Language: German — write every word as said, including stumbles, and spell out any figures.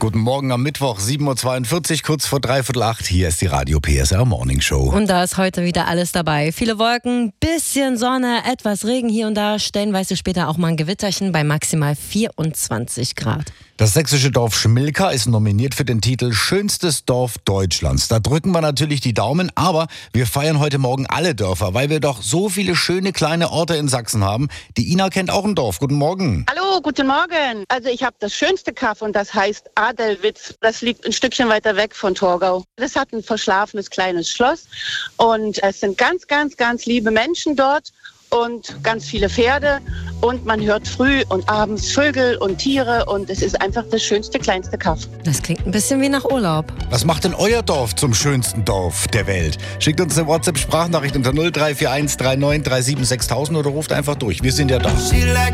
Guten Morgen am Mittwoch, sieben Uhr zweiundvierzig, kurz vor dreiviertel acht. Hier ist die Radio P S R Morning Show. Und da ist heute wieder alles dabei. Viele Wolken, bisschen Sonne, etwas Regen hier und da, stellenweise später auch mal ein Gewitterchen bei maximal vierundzwanzig Grad. Das sächsische Dorf Schmilka ist nominiert für den Titel Schönstes Dorf Deutschlands. Da drücken wir natürlich die Daumen, aber wir feiern heute Morgen alle Dörfer, weil wir doch so viele schöne kleine Orte in Sachsen haben. Die Ina kennt auch ein Dorf. Guten Morgen. Hallo, guten Morgen. Also ich habe das schönste Kaff und das heißt Adelwitz. Das liegt ein Stückchen weiter weg von Torgau. Das hat ein verschlafenes kleines Schloss und es sind ganz, ganz, ganz liebe Menschen dort. Und ganz viele Pferde und man hört früh und abends Vögel und Tiere und es ist einfach das schönste, kleinste Kaff. Das klingt ein bisschen wie nach Urlaub. Was macht denn euer Dorf zum schönsten Dorf der Welt? Schickt uns eine WhatsApp-Sprachnachricht unter null drei vier eins drei neun drei sieben sechstausend oder ruft einfach durch. Wir sind ja da.